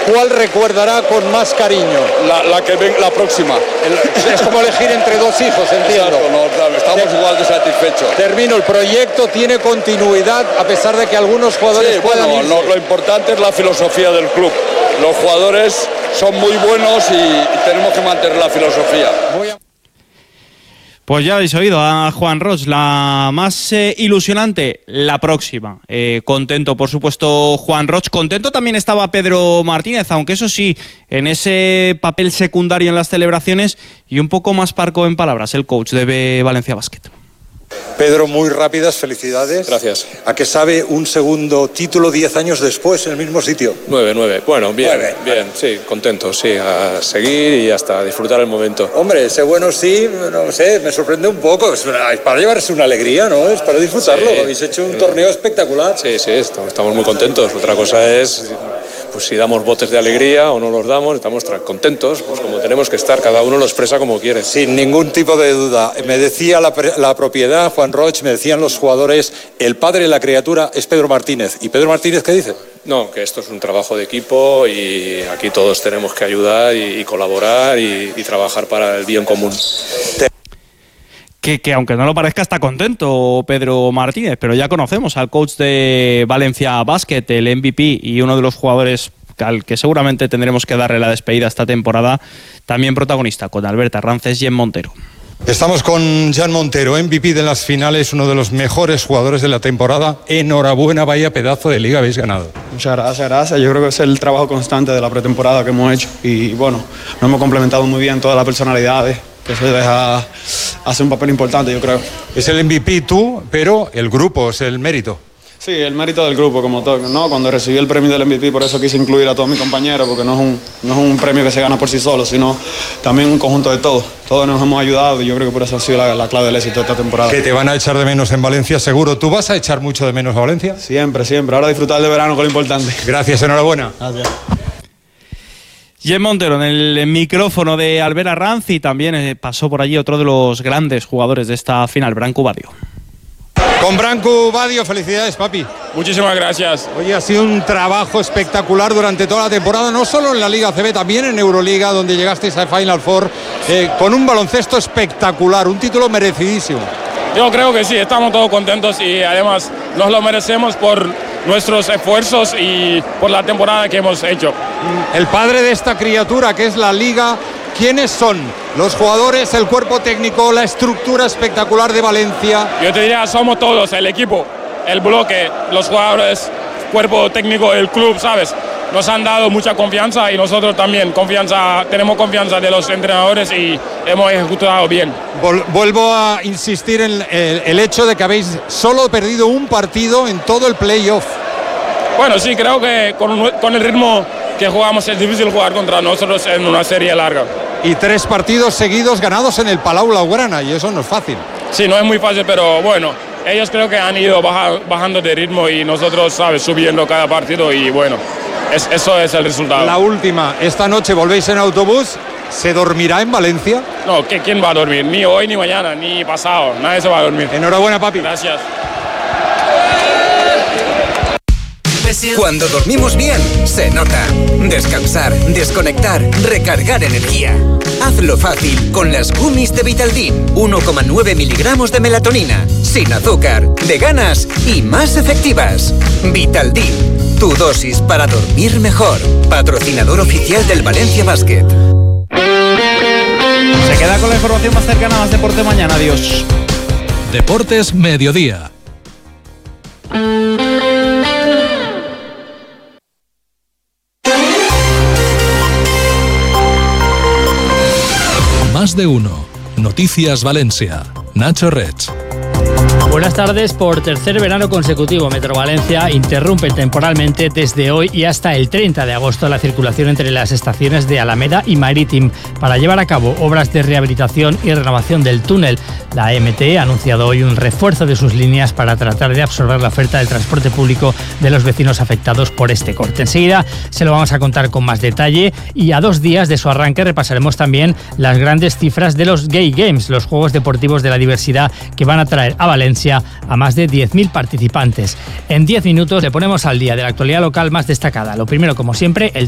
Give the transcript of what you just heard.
¿cuál recordará con más cariño? La próxima. Es como elegir entre dos hijos, entiendo. Exacto, estamos igual de satisfechos. Termino, el proyecto tiene continuidad a pesar de que algunos jugadores puedan irse. Lo importante es la filosofía del club. Los jugadores son muy buenos y tenemos que mantener la filosofía. Pues ya habéis oído a Juan Roig, la más ilusionante, la próxima. Contento, por supuesto, Juan Roig. Contento también estaba Pedro Martínez, aunque eso sí, en ese papel secundario en las celebraciones y un poco más parco en palabras, el coach de Valencia Basket. Pedro, muy rápidas, felicidades. Gracias. ¿A qué sabe un segundo título 10 años después en el mismo sitio? 9. Bueno, bien, 9. Bien, sí, contento, sí, a seguir y hasta disfrutar el momento. Hombre, ese bueno sí, no sé, me sorprende un poco. Es para llevarse una alegría, ¿no? Es para disfrutarlo. Sí, habéis hecho un torneo espectacular. Sí, estamos muy contentos. Otra cosa es pues si damos botes de alegría o no los damos, estamos contentos, pues como tenemos que estar, cada uno lo expresa como quiere. Sin ningún tipo de duda. Me decía la propiedad, Juan Roig, me decían los jugadores, el padre de la criatura es Pedro Martínez. ¿Y Pedro Martínez qué dice? No, que esto es un trabajo de equipo y aquí todos tenemos que ayudar y colaborar y trabajar para el bien común. Que aunque no lo parezca está contento Pedro Martínez, pero ya conocemos al coach de Valencia Basket, el MVP y uno de los jugadores al que seguramente tendremos que darle la despedida esta temporada, también protagonista con Albert Arrances y Jen Montero. Estamos con Jen Montero, MVP de las finales, uno de los mejores jugadores de la temporada. Enhorabuena, vaya pedazo de liga habéis ganado. Muchas gracias. Yo creo que es el trabajo constante de la pretemporada que hemos hecho y bueno, nos hemos complementado muy bien todas las personalidades, que se deja hacer un papel importante, yo creo. Es el MVP tú, pero el grupo es el mérito. Sí, el mérito del grupo como todo, ¿no? Cuando recibí el premio del MVP, por eso quise incluir a todos mis compañeros, porque no es un premio que se gana por sí solo, sino también un conjunto de todos. Todos nos hemos ayudado y yo creo que por eso ha sido la clave del éxito de esta temporada. Que te van a echar de menos en Valencia, seguro. ¿Tú vas a echar mucho de menos a Valencia? Siempre. Ahora disfrutar de verano, que es lo importante. Gracias, enhorabuena. Gracias. Jen Montero en el micrófono de Albert Arranz y también pasó por allí otro de los grandes jugadores de esta final, Branco Badio. Con Branco Badio, felicidades, papi. Muchísimas gracias. Oye, ha sido un trabajo espectacular durante toda la temporada, no solo en la Liga ACB, también en Euroliga, donde llegasteis a Final Four, con un baloncesto espectacular, un título merecidísimo. Yo creo que sí, estamos todos contentos y además nos lo merecemos por nuestros esfuerzos y por la temporada que hemos hecho. El padre de esta criatura que es la Liga, ¿quiénes son? Los jugadores, el cuerpo técnico, la estructura espectacular de Valencia. Yo te diría, somos todos, el equipo, el bloque, los jugadores, cuerpo técnico, el club, ¿sabes? Nos han dado mucha confianza y nosotros también tenemos confianza de los entrenadores y hemos ejecutado bien. Vuelvo a insistir en el hecho de que habéis solo perdido un partido en todo el playoff. Bueno, sí, creo que con el ritmo que jugamos es difícil jugar contra nosotros en una serie larga. Y 3 partidos seguidos ganados en el Palau Blaugrana, y eso no es fácil. Sí, no es muy fácil, pero bueno, ellos creo que han ido bajando de ritmo y nosotros, ¿sabes?, subiendo cada partido y bueno, eso es el resultado. La última, esta noche volvéis en autobús, ¿se dormirá en Valencia? No, ¿quién va a dormir? Ni hoy, ni mañana, ni pasado, nadie se va a dormir. Enhorabuena, papi. Gracias. Cuando dormimos bien, se nota. Descansar, desconectar, recargar energía. Hazlo fácil con las gummies de Vitaldin. 1,9 miligramos de melatonina, sin azúcar, veganas y más efectivas. Vitaldin, tu dosis para dormir mejor. Patrocinador oficial del Valencia Basket. Se queda con la información más cercana a Más Deporte mañana. Adiós. Deportes Mediodía. Más de uno. Noticias Valencia. Nacho Rech. Buenas tardes. Por tercer verano consecutivo, Metro Valencia interrumpe temporalmente desde hoy y hasta el 30 de agosto la circulación entre las estaciones de Alameda y Marítim para llevar a cabo obras de rehabilitación y renovación del túnel. La MT ha anunciado hoy un refuerzo de sus líneas para tratar de absorber la oferta del transporte público de los vecinos afectados por este corte. Enseguida se lo vamos a contar con más detalle y a 2 días de su arranque repasaremos también las grandes cifras de los Gay Games, los Juegos Deportivos de la Diversidad que van a traer a Valencia a más de 10.000 participantes. En 10 minutos le ponemos al día de la actualidad local más destacada. Lo primero, como siempre, el